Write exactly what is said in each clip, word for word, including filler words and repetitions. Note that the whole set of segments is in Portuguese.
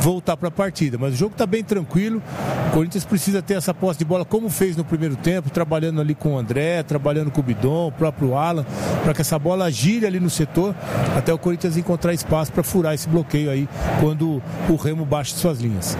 voltar para a partida. Mas o jogo está bem tranquilo. O Corinthians precisa ter essa posse de bola como fez no primeiro tempo, trabalhando ali com o André, trabalhando com o Bidon, o próprio Alan, para que essa bola gire ali no setor, até o Corinthians encontrar espaço para furar esse bloqueio aí, quando o Remo baixa suas linhas.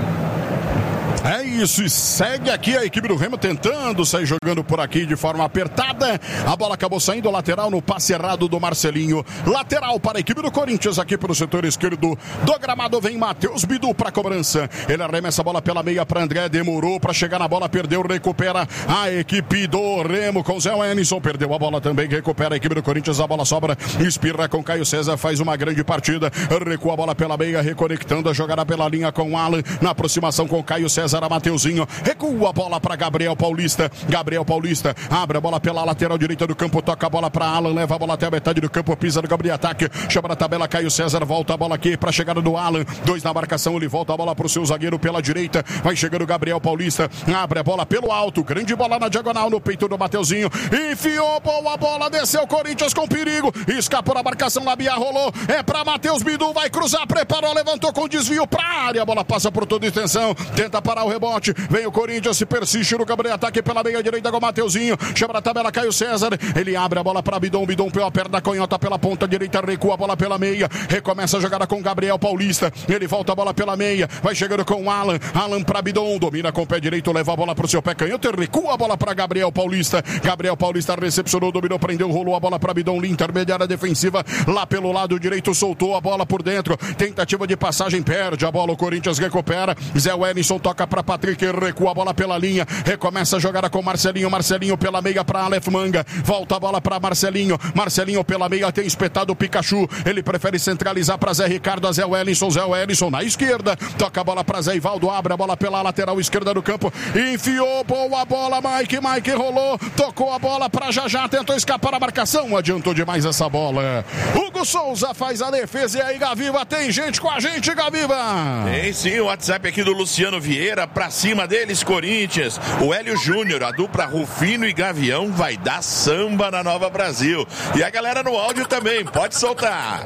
É isso, e segue aqui a equipe do Remo tentando sair jogando por aqui de forma apertada. A bola acabou saindo lateral no passe errado do Marcelinho. Lateral para a equipe do Corinthians aqui pelo setor esquerdo do gramado. Vem Matheus Bidu para a cobrança. Ele arremessa a bola pela meia para André. Demorou para chegar na bola, perdeu, recupera a equipe do Remo com Zé Wellington. Perdeu a bola também, recupera a equipe do Corinthians. A bola sobra, espirra com Caio César, faz uma grande partida. Recua a bola pela meia, reconectando a jogada pela linha com o Alan. Na aproximação com Caio César. A Mateuzinho recua a bola para Gabriel Paulista. Gabriel Paulista abre a bola pela lateral direita do campo, toca a bola para Alan, leva a bola até a metade do campo, pisa no Gabriel ataque, chama na tabela Caio César, volta a bola aqui para a chegada do Alan, dois na marcação, ele volta a bola para o seu zagueiro pela direita, vai chegando Gabriel Paulista, abre a bola pelo alto, grande bola na diagonal no peito do Mateuzinho, enfiou, boa bola, desceu Corinthians com perigo, escapou na marcação, Labiá rolou, é para Matheus Bidu, vai cruzar, preparou, levantou com desvio para a área, a bola passa por toda a extensão, tenta parar o rebote, vem o Corinthians, se persiste no Gabriel ataque pela meia direita com o Mateuzinho, chama na tabela Caio César, ele abre a bola para Bidon, Bidon pela perna canhota pela ponta direita, recua a bola pela meia, recomeça a jogada com Gabriel Paulista, ele volta a bola pela meia, vai chegando com o Alan, Alan para Bidon, domina com o pé direito, leva a bola para o seu pé canhoto, recua a bola para Gabriel Paulista, Gabriel Paulista recepcionou, dominou, prendeu, rolou a bola para Bidon, linha intermediária defensiva, lá pelo lado direito, soltou a bola por dentro, tentativa de passagem, perde a bola, o Corinthians recupera, Zé Wellington toca para Patrick, recua a bola pela linha, recomeça a jogada com Marcelinho, Marcelinho pela meia para Aleph Manga, volta a bola para Marcelinho, Marcelinho pela meia, tem espetado o Pikachu, ele prefere centralizar para Zé Ricardo, Zé Wellington, Zé Wellington na esquerda, toca a bola para Zé Ivaldo, abre a bola pela lateral esquerda do campo, enfiou, boa bola, Mike, Mike rolou, tocou a bola para Jajá, tentou escapar a marcação, adiantou demais essa bola, Hugo Souza faz a defesa, e aí Gaviva, tem gente com a gente, Gaviva? Tem sim, o WhatsApp aqui do Luciano Vieira, pra cima deles, Corinthians, o Hélio Júnior, a dupla Rufino e Gavião vai dar samba na Nova Brasil, e a galera no áudio também, pode soltar.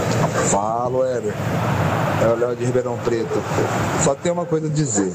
Fala, Hélio, é o Léo de Ribeirão Preto, só tem uma coisa a dizer,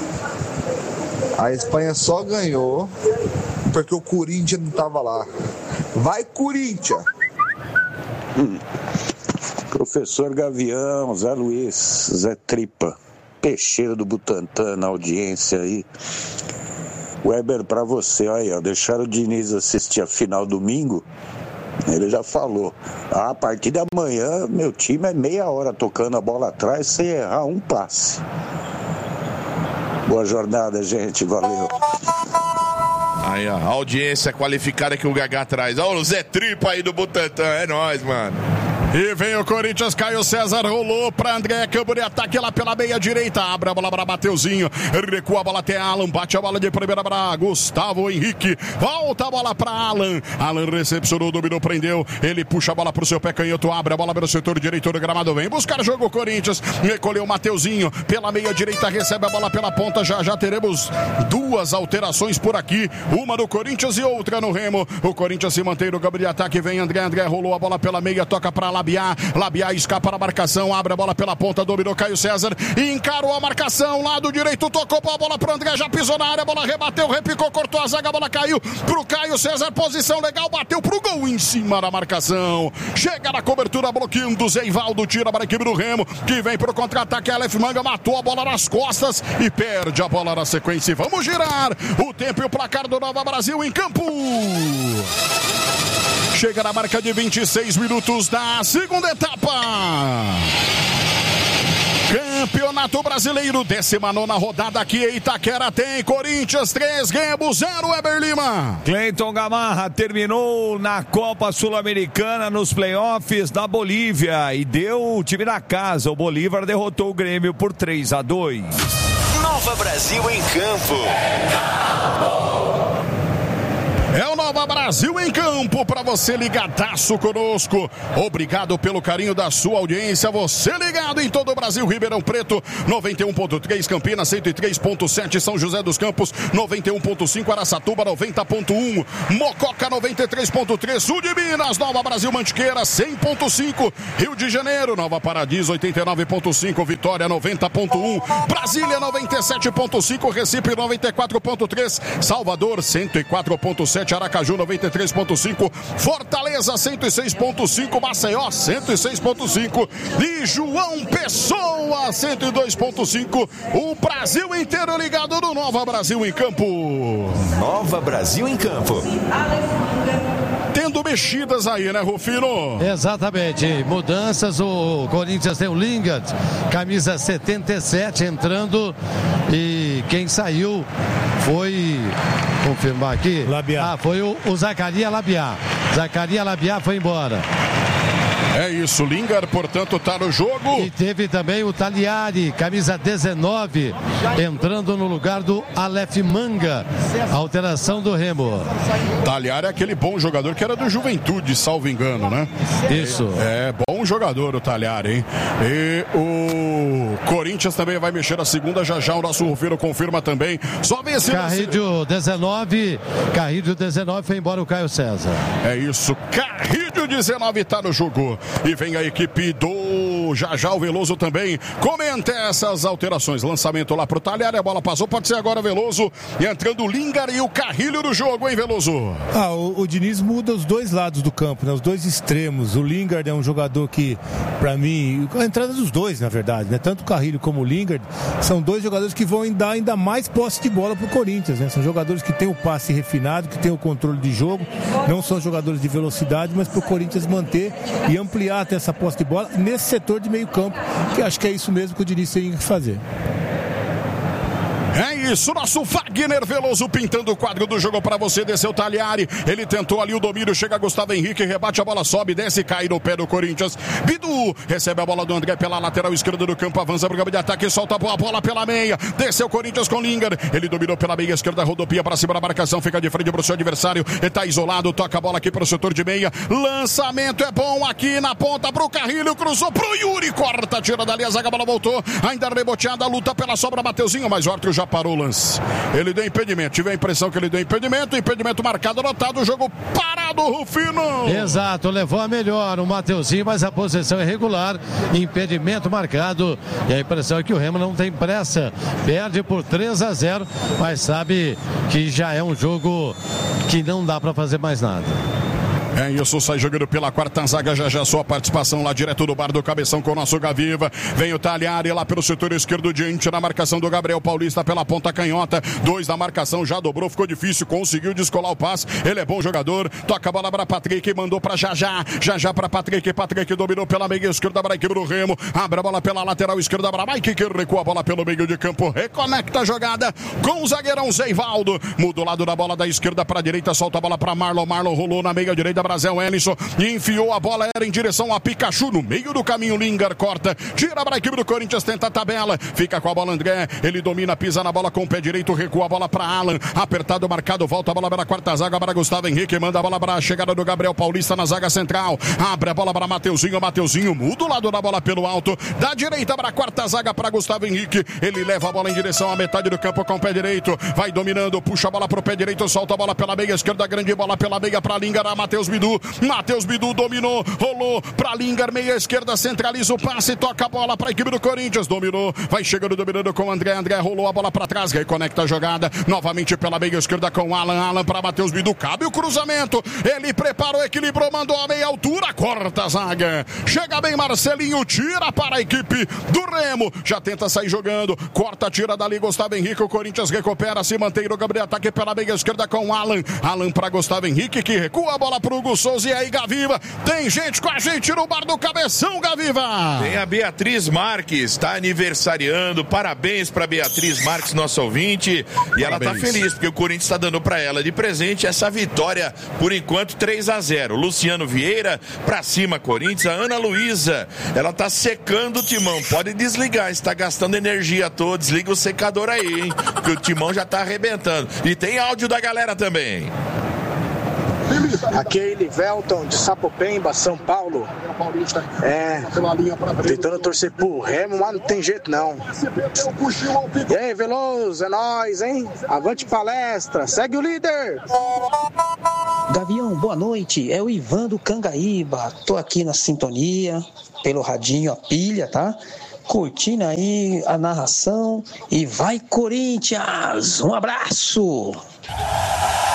a Espanha só ganhou porque o Corinthians não tava lá, vai Corinthians! Hum. Professor Gavião, Zé Luiz, Zé Tripa, Peixeiro do Butantã na audiência aí. Weber, pra você, aí, ó, deixaram o Diniz assistir a final domingo, ele já falou, a partir de amanhã meu time é meia hora tocando a bola atrás sem errar um passe. Boa jornada, gente, valeu. Aí, ó, a audiência qualificada que o Gagá traz. Ó, o Zé Tripa aí do Butantã, é nóis, mano. E vem o Corinthians, Caio César rolou para André, campo de ataque lá pela meia direita, abre a bola para Mateuzinho, recua a bola até Alan, bate a bola de primeira para Gustavo Henrique, volta a bola para Alan, Alan recepcionou, dominou, prendeu, ele puxa a bola para o seu pé canhoto, abre a bola pelo setor direito do gramado, vem buscar jogo o Corinthians, recolheu o Mateuzinho, pela meia direita, recebe a bola pela ponta, já já teremos duas alterações por aqui, uma no Corinthians e outra no Remo, o Corinthians se mantém no campo de ataque, vem André, André rolou a bola pela meia, toca para lá Labiá, Labiá escapa na marcação, abre a bola pela ponta, dominou Caio César, encarou a marcação, lado direito, tocou a bola pro André, já pisou na área, a bola rebateu, repicou, cortou a zaga, a bola caiu pro Caio César, posição legal, bateu pro gol em cima da marcação, chega na cobertura, bloqueando, Zé Ivaldo tira para a equipe do Remo, que vem pro contra-ataque, Aleph Manga matou a bola nas costas e perde a bola na sequência, vamos girar o tempo e o placar do Nova Brasil em campo. Chega na marca de vinte e seis minutos da segunda etapa. Campeonato Brasileiro, décima nona rodada aqui em Itaquera, tem Corinthians três, Remo zero, Weber Lima. Cleiton Gamarra terminou na Copa Sul-Americana nos playoffs da Bolívia e deu o time da casa. O Bolívar derrotou o Grêmio por três a dois. Nova Brasil em campo. É o Nova Brasil em campo para você ligadaço conosco. Obrigado pelo carinho da sua audiência. Você ligado em todo o Brasil. Ribeirão Preto, noventa e um ponto três, Campinas, cento e três ponto sete, São José dos Campos, noventa e um ponto cinco, Araçatuba, noventa ponto um, Mococa, noventa e três ponto três, Sul de Minas, Nova Brasil, Mantiqueira, cem ponto cinco, Rio de Janeiro, Nova Paradiso, oitenta e nove ponto cinco, Vitória, noventa ponto um, Brasília, noventa e sete ponto cinco, Recife, noventa e quatro ponto três, Salvador, cento e quatro ponto sete, Aracaju, noventa e três ponto cinco, Fortaleza, cento e seis ponto cinco, Maceió, cento e seis ponto cinco e João Pessoa, cento e dois ponto cinco. O Brasil inteiro ligado no Nova Brasil em campo. Nova Brasil em campo. Tendo mexidas aí, né, Rufino? Exatamente, mudanças. O Corinthians tem o Lingard, camisa setenta e sete, entrando, e quem saiu foi, confirmar aqui, Labiá. Ah, foi o, o Zacaria Labiá. Zacaria Labiá foi embora. É isso, Lingard, portanto, tá no jogo. E teve também o Taliari, camisa dezenove, entrando no lugar do Aleph Manga. Alteração do Remo. Taliari é aquele bom jogador que era do Juventude, salvo engano, né? Isso. É, bom jogador o Taliari, hein? E o Corinthians também vai mexer a segunda, já já o nosso Rufino confirma também. Só vence. Carrilho dezenove, Carrilho dezenove, foi embora o Caio César. É isso, Carrilho dezenove tá no jogo. E vem a equipe do Jajá, o Veloso também comenta essas alterações. Lançamento lá pro Taliari, a bola passou, pode ser agora Veloso. E entrando o Lingard e o Carrilho no jogo, hein, Veloso? Ah, o, o Diniz muda os dois lados do campo, né? Os dois extremos. O Lingard é um jogador que, pra mim, a entrada dos dois, na verdade, né? Tanto o Carrilho como o Lingard são dois jogadores que vão dar ainda mais posse de bola pro Corinthians, né? São jogadores que têm o passe refinado, que têm o controle de jogo. Não são jogadores de velocidade, mas pro Corinthians manter e ampliar até essa posse de bola nesse setor de meio campo, que acho que é isso mesmo que o Diniz tem que fazer. É isso, nosso Wagner Veloso pintando o quadro do jogo para você. Desceu o Taliari, ele tentou ali o domínio, chega Gustavo Henrique, rebate a bola, sobe, desce e cai no pé do Corinthians. Bidu recebe a bola do André pela lateral esquerda do campo, avança para o campo de ataque, solta a bola pela meia, desceu o Corinthians com Lingard, ele dominou pela meia esquerda, rodopia para cima da marcação, fica de frente para o seu adversário, está isolado, toca a bola aqui para o setor de meia, lançamento é bom aqui na ponta para o Carrilho, cruzou para o Yuri, corta, tira dali a zaga, a bola voltou, ainda reboteada, luta pela sobra, Mateuzinho, mas o árbitro já parou o lance. Ele deu impedimento. Tive a impressão que ele deu impedimento. Impedimento marcado, anotado. O jogo parado, Rufino. Exato, levou a melhor o Mateuzinho, mas a posição é irregular. Impedimento marcado. E a impressão é que o Remo não tem pressa. Perde por três a zero, mas sabe que já é um jogo que não dá para fazer mais nada. É isso, sai jogando pela quarta zaga, já já sua participação lá direto do bar do Cabeção com o nosso Gaviva. Vem o Taliari lá pelo setor esquerdo diante na marcação do Gabriel Paulista pela ponta canhota. Dois na marcação, já dobrou, ficou difícil, conseguiu descolar o passe. Ele é bom jogador, toca a bola para Patrick, mandou para Jajá. Jajá para Patrick, Patrick dominou pela meia esquerda para a equipe do Remo. Abre a bola pela lateral esquerda para Mike, que recua a bola pelo meio de campo. Reconecta a jogada com o zagueirão Zeivaldo. Muda o lado da bola da esquerda para a direita, solta a bola para Marlon. Marlon rolou na meia direita. Brasil Ellison e enfiou a bola, era em direção a Pikachu no meio do caminho. Lingard corta, tira para a equipe do Corinthians, tenta a tabela, fica com a bola André, ele domina, pisa na bola com o pé direito, recua a bola para Alan, apertado, marcado, volta a bola para a quarta zaga para Gustavo Henrique, manda a bola para a chegada do Gabriel Paulista na zaga central, abre a bola para Mateuzinho, Mateuzinho muda o lado da bola pelo alto, da direita para a quarta zaga para Gustavo Henrique, ele leva a bola em direção à metade do campo com o pé direito, vai dominando, puxa a bola para o pé direito, solta a bola pela meia esquerda, grande bola pela meia para Lingard, a Matheus Bidu, Matheus Bidu dominou, rolou para Lingard, meia esquerda, centraliza o passe, toca a bola para a equipe do Corinthians, dominou, vai chegando, dominando com o André, André rolou a bola para trás, reconecta a jogada, novamente pela meia esquerda com Alan, Alan para Matheus Bidu, cabe o cruzamento, ele preparou, equilibrou, mandou a meia altura, corta a zaga, chega bem Marcelinho, tira para a equipe do Remo, já tenta sair jogando, corta, tira dali Gustavo Henrique, o Corinthians recupera, se mantém no Gabriel, ataque pela meia esquerda com Alan, Alan para Gustavo Henrique, que recua a bola para o Hugo Souza, e aí Gaviva, tem gente com a gente no bar do Cabeção, Gaviva. Tem a Beatriz Marques, está aniversariando, parabéns para Beatriz Marques, nossa ouvinte, e ela tá feliz, porque o Corinthians está dando para ela de presente essa vitória, por enquanto três a zero, Luciano Vieira, pra cima Corinthians, a Ana Luísa, ela tá secando o timão, pode desligar, está gastando energia toda, desliga o secador aí, hein, que o timão já tá arrebentando, e tem áudio da galera também. Aqui é Elivelton de Sapopemba, São Paulo. É, tentando torcer pro Remo, mas não tem jeito não. E aí, Veloso, é nóis, hein? Avante palestra, segue o líder! Gavião, boa noite. É o Ivan do Cangaíba. Tô aqui na sintonia, pelo radinho, a pilha, tá? Curtindo aí a narração. E vai, Corinthians! Um abraço!